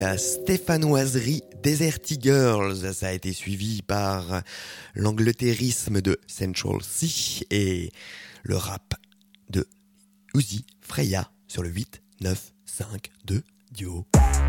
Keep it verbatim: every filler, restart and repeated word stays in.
La stéphanoiserie Deserty Girls, ça a été suivi par l'angleterrisme de Central C et le rap de Uzi Freya sur le huit neuf cinq deux duo.